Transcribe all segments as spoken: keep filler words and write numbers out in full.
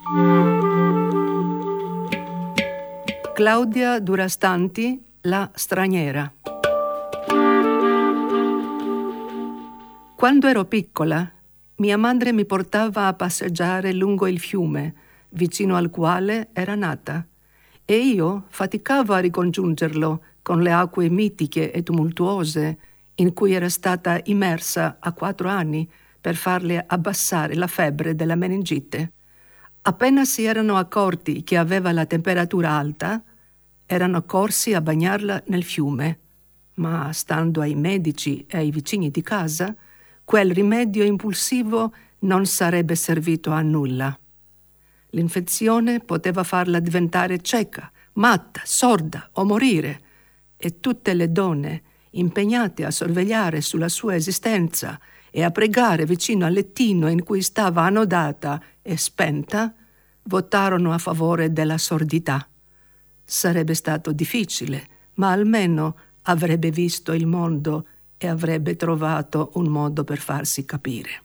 Claudia Durastanti, La straniera. Quando ero piccola, mia madre mi portava a passeggiare lungo il fiume, vicino al quale era nata, e io faticavo a ricongiungerlo con le acque mitiche e tumultuose in cui era stata immersa a quattro anni per farle abbassare la febbre della meningite. Appena si erano accorti che aveva la temperatura alta, erano corsi a bagnarla nel fiume, ma stando ai medici e ai vicini di casa, quel rimedio impulsivo non sarebbe servito a nulla. L'infezione poteva farla diventare cieca, matta, sorda o morire, e tutte le donne, impegnate a sorvegliare sulla sua esistenza e a pregare vicino al lettino in cui stava annodata e spenta, votarono a favore della sordità. Sarebbe stato difficile, ma almeno avrebbe visto il mondo e avrebbe trovato un modo per farsi capire.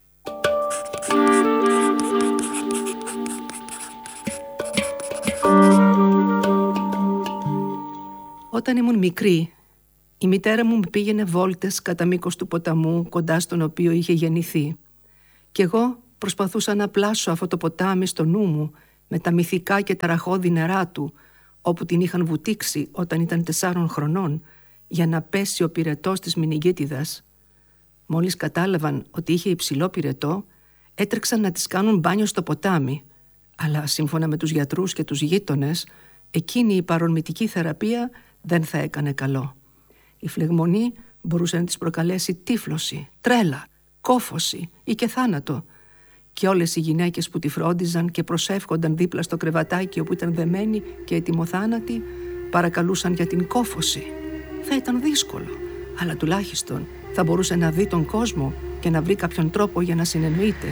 Όταν ήμουν μικρή, η μητέρα μου με πήγαινε βόλτες κατά μήκος του ποταμού κοντά στον οποίο είχε γεννηθεί. Κι εγώ προσπαθούσα να πλάσω αυτό το ποτάμι στο νου μου με τα μυθικά και ταραχώδη νερά του, όπου την είχαν βουτήξει όταν ήταν τεσσάρων χρονών, για να πέσει ο πυρετός της μηνυγίτιδας. Μόλις κατάλαβαν ότι είχε υψηλό πυρετό, έτρεξαν να της κάνουν μπάνιο στο ποτάμι, αλλά σύμφωνα με τους γιατρούς και τους γείτονες, εκείνη η παρορμητική θεραπεία δεν θα έκανε καλό. Η φλεγμονή μπορούσε να της προκαλέσει τύφλωση, τρέλα, κόφωση ή και θάνατο. Και όλες οι γυναίκες που τη φρόντιζαν και προσεύχονταν δίπλα στο κρεβατάκι όπου ήταν δεμένη και ετοιμοθάνατη, παρακαλούσαν για την κόφωση. Θα ήταν δύσκολο, αλλά τουλάχιστον θα μπορούσε να δει τον κόσμο και να βρει κάποιον τρόπο για να συνεννοείται.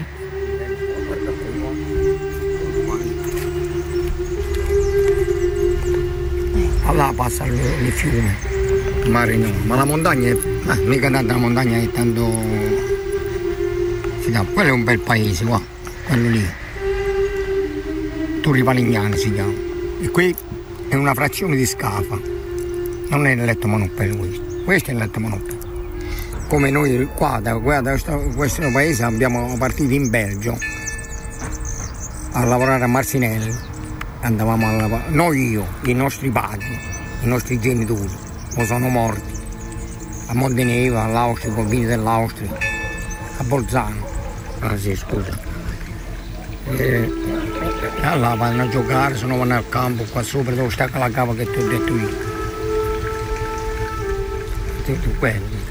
Là passa il fiume, il mare no, ma la montagna, eh, mica tanta la montagna è tanto, quello è un bel paese qua, quello lì, Torri Palignani si chiama, e qui è una frazione di Scafa, non è il letto Manoppello questo, questo è il letto Manoppello. Come noi qua, da, qua, da questo, questo paese abbiamo partito in Belgio a lavorare a Marcinelli. Andavamo a lavorare, noi io, i nostri padri, i nostri genitori, o sono morti, a Montenegro, all'Austria, ai confini dell'Austria, a Bolzano, ah sì scusa, e allora vanno a giocare, se no vanno al campo, qua sopra dove sta la cava che ti ho detto io, tutto quello.